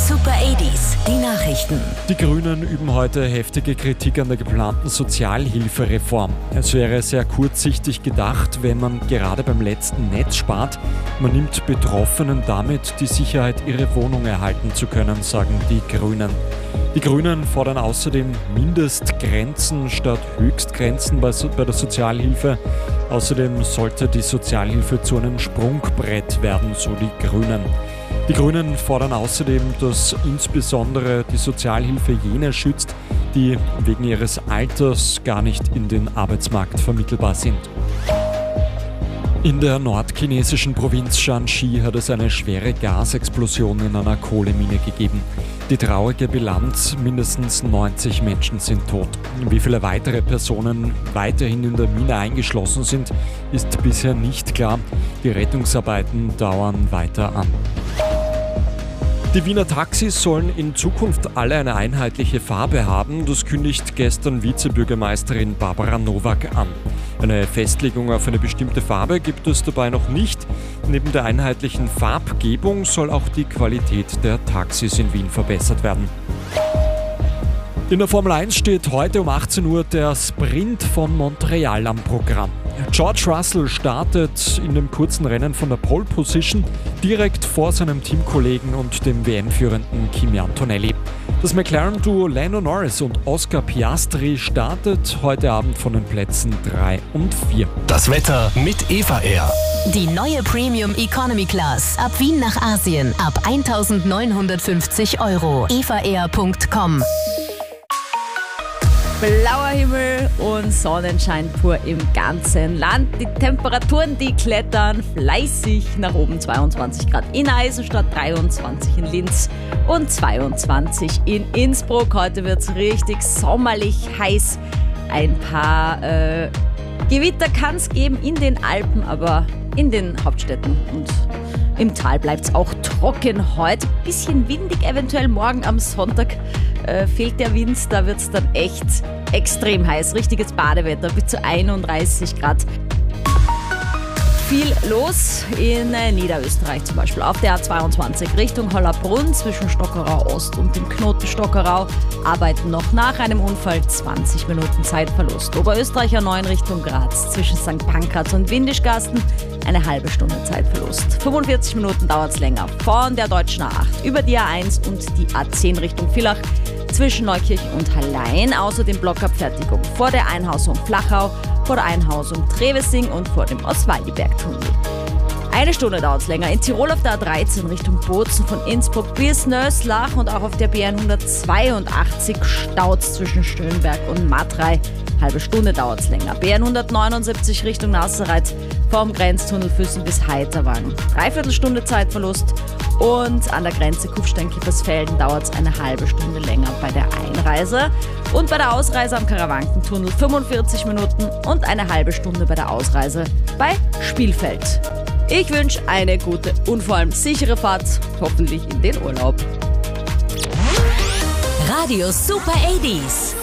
Super 80s, die Nachrichten. Die Grünen üben heute heftige Kritik an der geplanten Sozialhilfereform. Es wäre sehr kurzsichtig gedacht, wenn man gerade beim letzten Netz spart. Man nimmt Betroffenen damit die Sicherheit, ihre Wohnung erhalten zu können, sagen die Grünen. Die Grünen fordern außerdem Mindestgrenzen statt Höchstgrenzen bei der Sozialhilfe. Außerdem sollte die Sozialhilfe zu einem Sprungbrett werden, so die Grünen. Die Grünen fordern außerdem, dass insbesondere die Sozialhilfe jene schützt, die wegen ihres Alters gar nicht in den Arbeitsmarkt vermittelbar sind. In der nordchinesischen Provinz Shanxi hat es eine schwere Gasexplosion in einer Kohlemine gegeben. Die traurige Bilanz: mindestens 90 Menschen sind tot. Wie viele weitere Personen weiterhin in der Mine eingeschlossen sind, ist bisher nicht klar. Die Rettungsarbeiten dauern weiter an. Die Wiener Taxis sollen in Zukunft alle eine einheitliche Farbe haben. Das kündigt gestern Vizebürgermeisterin Barbara Nowak an. Eine Festlegung auf eine bestimmte Farbe gibt es dabei noch nicht. Neben der einheitlichen Farbgebung soll auch die Qualität der Taxis in Wien verbessert werden. In der Formel 1 steht heute um 18 Uhr der Sprint von Montreal am Programm. George Russell startet in dem kurzen Rennen von der Pole Position direkt vor seinem Teamkollegen und dem WM-führenden Kimi Antonelli. Das McLaren-Duo Lando Norris und Oscar Piastri startet heute Abend von den Plätzen 3 und 4. Das Wetter mit Eva Air. Die neue Premium Economy Class. Ab Wien nach Asien. Ab 1.950 €. evaair.com. Blauer Himmel und Sonnenschein pur im ganzen Land. Die Temperaturen, die klettern fleißig nach oben. 22 Grad in Eisenstadt, 23 in Linz und 22 in Innsbruck. Heute wird es richtig sommerlich heiß. Ein paar Gewitter kann es geben in den Alpen, aber in den Hauptstädten und im Tal bleibt es auch trocken heute. Bisschen windig, eventuell morgen am Sonntag fehlt der Wind. Da wird es dann echt extrem heiß. Richtiges Badewetter bis zu 31 Grad. Viel los in Niederösterreich zum Beispiel. Auf der A22 Richtung Hollabrunn zwischen Stockerau Ost und dem Knoten Stockerau arbeiten noch nach einem Unfall 20 Minuten Zeitverlust. Oberösterreicher 9 Richtung Graz zwischen St. Pankraz und Windischgarsten eine halbe Stunde Zeitverlust. 45 Minuten dauert es länger von der Deutschen A8 über die A1 und die A10 Richtung Villach zwischen Neukirch und Hallein. Außerdem Blockabfertigung vor der Einhausung Flachau, vor der Einhausung Trevesing und vor dem Oswaldiberg-Tunnel. Eine Stunde dauert es länger. In Tirol auf der A13 Richtung Bozen von Innsbruck bis Nöslach und auch auf der B182 staut zwischen Stöhnberg und Matrei. Halbe Stunde dauert es länger. B179 Richtung Nassereit vom Grenztunnel Füssen bis Heiterwang. Dreiviertel Stunde Zeitverlust. Und an der Grenze Kufstein-Kippersfelden dauert es eine halbe Stunde länger bei der Einreise. Und bei der Ausreise am Karawankentunnel 45 Minuten und eine halbe Stunde bei der Ausreise bei Spielfeld. Ich wünsche eine gute und vor allem sichere Fahrt, hoffentlich in den Urlaub. Radio Super 80s.